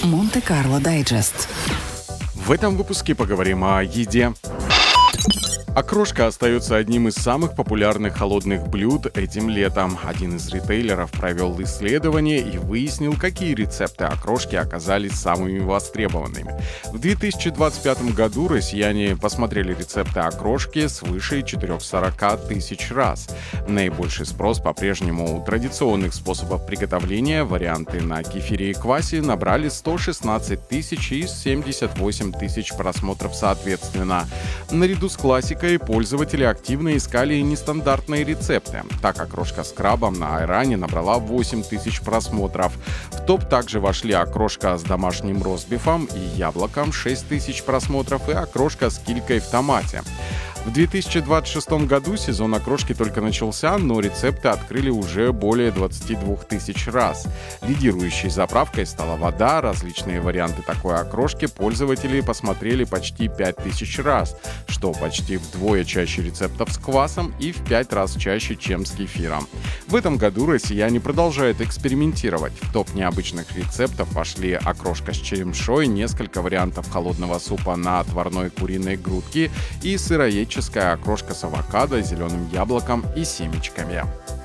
Монте-Карло Дайджест. В этом выпуске поговорим о еде. Окрошка остается одним из самых популярных холодных блюд этим летом. Один из ритейлеров провел исследование и выяснил, какие рецепты окрошки оказались самыми востребованными. В 2025 году россияне посмотрели рецепты окрошки свыше 440 тысяч раз. Наибольший спрос по-прежнему у традиционных способов приготовления. Варианты на кефире и квасе набрали 116 тысяч и 78 тысяч просмотров соответственно. Наряду с классикой пользователи активно искали нестандартные рецепты. Так, окрошка с крабом на айране набрала 8 тысяч просмотров. В топ также вошли окрошка с домашним ростбифом и яблоком 6 тысяч просмотров и окрошка с килькой в томате. В 2026 году сезон окрошки только начался, но рецепты открыли уже более 22 тысяч раз. Лидирующей заправкой стала вода. Различные варианты такой окрошки пользователи посмотрели почти 5 тысяч раз, что почти вдвое чаще рецептов с квасом и в 5 раз чаще, чем с кефиром. В этом году россияне продолжают экспериментировать. В топ необычных рецептов вошли окрошка с черемшой, несколько вариантов холодного супа на отварной куриной грудке и сыроедческая окрошка с авокадо, зеленым яблоком и семечками.